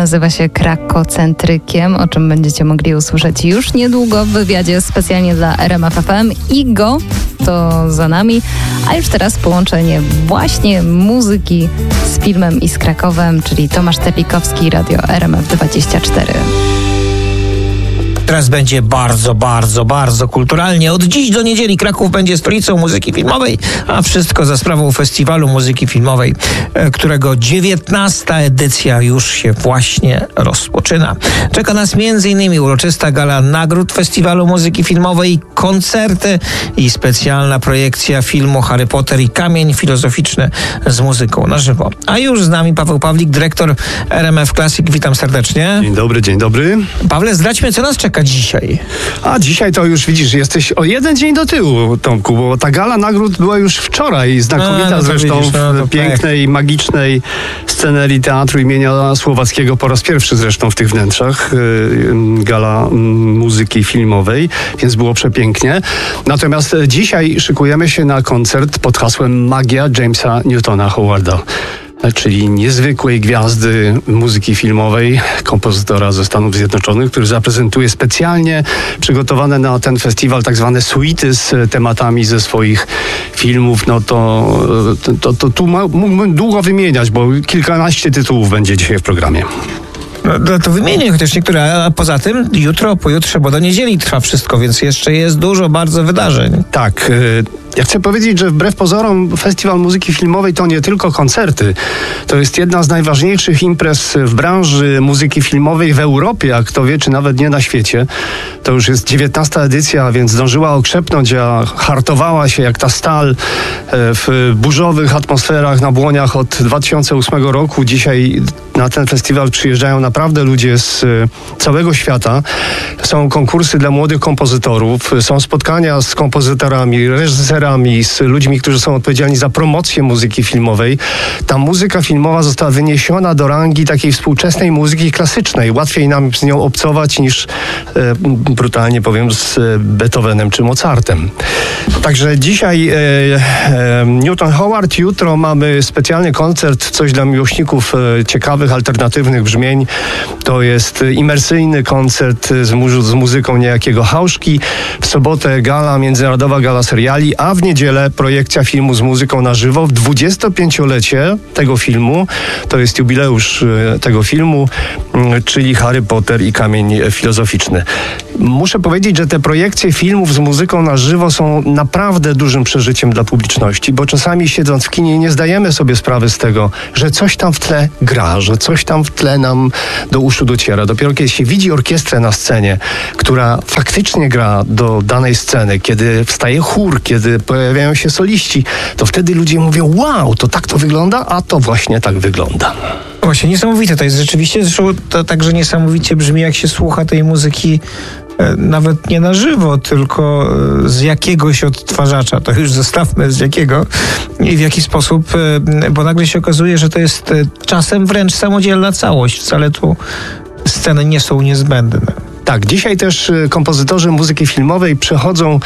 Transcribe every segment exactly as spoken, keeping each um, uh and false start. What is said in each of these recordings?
nazywa się Krakocentrykiem, o czym będziecie mogli usłyszeć już niedługo w wywiadzie specjalnie dla R M F F M. Igo to za nami, a już teraz połączenie właśnie muzyki z filmem i z Krakowem, czyli Tomasz Telikowski, Radio R M F dwadzieścia cztery. Teraz będzie bardzo, bardzo, bardzo kulturalnie. Od dziś do niedzieli Kraków będzie stolicą muzyki filmowej, a wszystko za sprawą Festiwalu Muzyki Filmowej, którego dziewiętnasta edycja już się właśnie rozpoczyna. Czeka nas między innymi uroczysta gala nagród Festiwalu Muzyki Filmowej, koncerty i specjalna projekcja filmu Harry Potter i Kamień Filozoficzny z muzyką na żywo. A już z nami Paweł Pawlik, dyrektor R M F Classic. Witam serdecznie. Dzień dobry, dzień dobry. Pawle, zdradźmy, co nas czeka dzisiaj. A dzisiaj to już widzisz, jesteś o jeden dzień do tyłu, Tomku, bo ta gala nagród była już wczoraj, znakomita A, no zresztą widzisz, no, w pięknej, tak. magicznej scenerii Teatru imienia Słowackiego, po raz pierwszy zresztą w tych wnętrzach, yy, gala yy, muzyki filmowej, więc było przepięknie. Natomiast dzisiaj szykujemy się na koncert pod hasłem Magia Jamesa Newtona Howarda, czyli niezwykłej gwiazdy muzyki filmowej, kompozytora ze Stanów Zjednoczonych, który zaprezentuje specjalnie przygotowane na ten festiwal tak zwane suity z tematami ze swoich filmów. No to, to, to tu mógłbym długo wymieniać, bo kilkanaście tytułów będzie dzisiaj w programie. No to wymienię chociaż niektóre, a poza tym jutro, pojutrze, bo do niedzieli trwa wszystko, więc jeszcze jest dużo bardzo wydarzeń. Tak. Ja chcę powiedzieć, że wbrew pozorom Festiwal Muzyki Filmowej to nie tylko koncerty. To jest jedna z najważniejszych imprez w branży muzyki filmowej w Europie, a kto wie, czy nawet nie na świecie. To już jest dziewiętnasta edycja, więc zdążyła okrzepnąć, a hartowała się jak ta stal w burzowych atmosferach na Błoniach od dwa tysiące ósmego roku. Dzisiaj na ten festiwal przyjeżdżają naprawdę ludzie z całego świata. Są konkursy dla młodych kompozytorów, są spotkania z kompozytorami, reżyserami, z ludźmi, którzy są odpowiedzialni za promocję muzyki filmowej. Ta muzyka filmowa została wyniesiona do rangi takiej współczesnej muzyki klasycznej. Łatwiej nam z nią obcować niż, e, brutalnie powiem, z Beethovenem czy Mozartem. Także dzisiaj e, e, Newton Howard, jutro mamy specjalny koncert, coś dla miłośników e, ciekawych, alternatywnych brzmień. To jest imersyjny koncert z, mu- z muzyką niejakiego Hauszki. W sobotę gala, międzynarodowa gala seriali, a w niedzielę projekcja filmu z muzyką na żywo w dwudziestopięciolecie tego filmu. To jest jubileusz tego filmu, czyli Harry Potter i Kamień Filozoficzny. Muszę powiedzieć, że te projekcje filmów z muzyką na żywo są naprawdę dużym przeżyciem dla publiczności, bo czasami siedząc w kinie nie zdajemy sobie sprawy z tego, że coś tam w tle gra, że coś tam w tle nam do uszu dociera. Dopiero kiedy się widzi orkiestrę na scenie, która faktycznie gra do danej sceny, kiedy wstaje chór, kiedy pojawiają się soliści, to wtedy ludzie mówią: wow, to tak to wygląda, a to właśnie tak wygląda. Właśnie niesamowite to jest rzeczywiście, zresztą to także niesamowicie brzmi, jak się słucha tej muzyki nawet nie na żywo, tylko z jakiegoś odtwarzacza. To już zostawmy z jakiego i w jaki sposób, bo nagle się okazuje, że to jest czasem wręcz samodzielna całość. Wcale tu sceny nie są niezbędne. Tak, dzisiaj też kompozytorzy muzyki filmowej przechodzą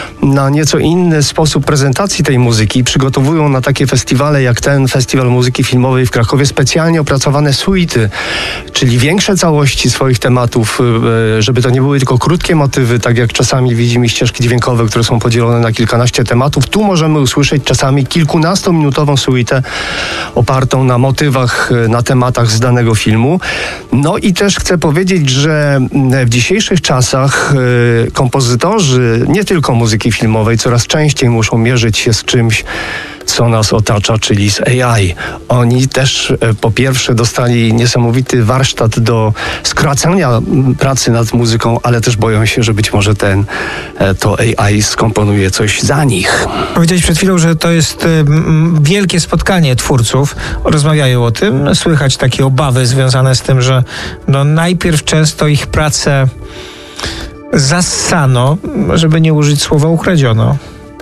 na nieco inny sposób prezentacji tej muzyki. Przygotowują na takie festiwale jak ten Festiwal Muzyki Filmowej w Krakowie specjalnie opracowane suity, czyli większe całości swoich tematów, żeby to nie były tylko krótkie motywy, tak jak czasami widzimy ścieżki dźwiękowe, które są podzielone na kilkanaście tematów. Tu możemy usłyszeć czasami kilkunastominutową suitę opartą na motywach, na tematach z danego filmu. No i też chcę powiedzieć, że w dzisiejszych czasach y, kompozytorzy, nie tylko muzyki filmowej, coraz częściej muszą mierzyć się z czymś, co nas otacza, czyli z A I. Oni też y, po pierwsze dostali niesamowity warsztat do skracania pracy nad muzyką, ale też boją się, że być może ten, y, to A I skomponuje coś za nich. Powiedziałeś przed chwilą, że to jest y, wielkie spotkanie twórców. Rozmawiają o tym. Słychać takie obawy związane z tym, że no, najpierw często ich pracę zassano, żeby nie użyć słowa ukradziono.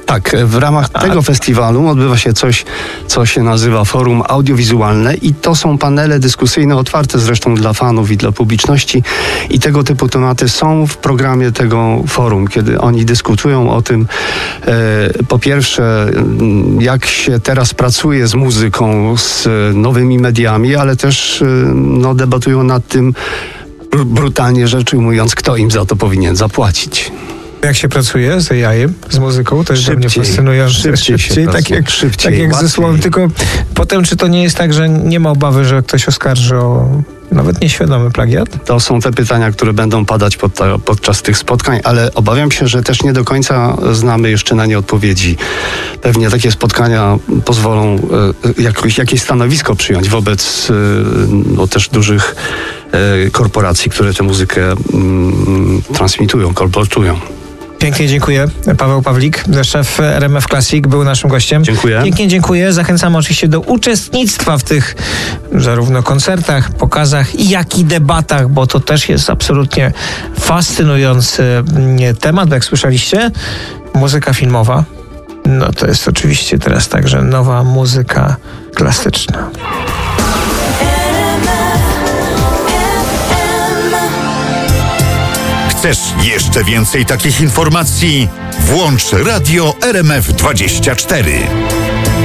Tak, w ramach A. tego festiwalu odbywa się coś, co się nazywa Forum Audiowizualne i to są panele dyskusyjne, otwarte zresztą dla fanów i dla publiczności i tego typu tematy są w programie tego forum, kiedy oni dyskutują o tym, e, po pierwsze, jak się teraz pracuje z muzyką, z nowymi mediami, ale też e, no, debatują nad tym, brutalnie rzecz ujmując, kto im za to powinien zapłacić. Jak się pracuje z A I-em, z muzyką, to jest dla mnie fascynujące. Szybciej, szybciej, tak pracuje, jak, szybciej, tak jak ze łatwiej. słowem, tylko potem czy to nie jest tak, że nie ma obawy, że ktoś oskarży o nawet nieświadomy plagiat? To są te pytania, które będą padać pod, podczas tych spotkań, ale obawiam się, że też nie do końca znamy jeszcze na nie odpowiedzi. Pewnie takie spotkania pozwolą e, jakoś, jakieś stanowisko przyjąć wobec e, no, też dużych e, korporacji, które tę muzykę mm, transmitują, kolportują. Pięknie dziękuję. Paweł Pawlik, szef R M F Classic, był naszym gościem. Dziękuję. Pięknie dziękuję. Zachęcamy oczywiście do uczestnictwa w tych zarówno koncertach, pokazach, jak i debatach, bo to też jest absolutnie fascynujący temat. Jak słyszeliście, muzyka filmowa, no to jest oczywiście teraz także nowa muzyka klasyczna. Chcesz jeszcze więcej takich informacji? Włącz Radio R M F dwadzieścia cztery.